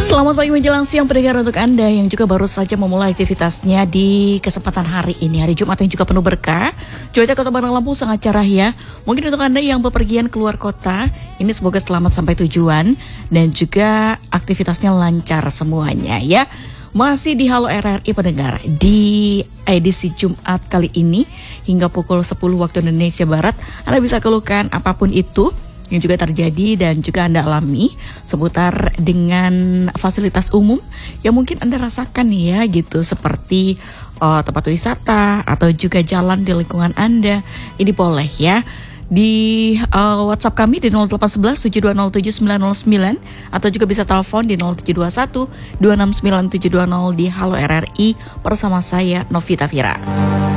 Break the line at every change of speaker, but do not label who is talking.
Selamat pagi menjelang siang pendengar untuk Anda yang juga baru saja memulai aktivitasnya di kesempatan hari ini. Hari Jumat yang juga penuh berkah. Cuaca Kota Bandar Lampung sangat cerah ya. Mungkin untuk Anda yang bepergian keluar kota, ini semoga selamat sampai tujuan dan juga aktivitasnya lancar semuanya ya. Masih di Halo RRI pendengar di edisi Jumat kali ini hingga pukul 10 waktu Indonesia Barat. Anda bisa keluhkan apapun itu yang juga terjadi dan juga Anda alami seputar dengan fasilitas umum yang mungkin Anda rasakan nih ya gitu, seperti tempat wisata atau juga jalan di lingkungan Anda. Ini boleh ya di WhatsApp kami di 0811 7207909 atau juga bisa telepon di 0721 269720 di Halo RRI bersama saya Novita Fira.